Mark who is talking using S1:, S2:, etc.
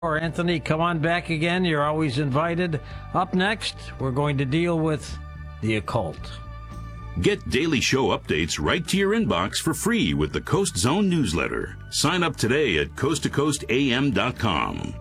S1: Or Anthony, come on back again. You're always invited. Up next, we're going to deal with the occult.
S2: Get daily show updates right to your inbox for free with the Coast Zone newsletter. Sign up today at coasttocoastam.com.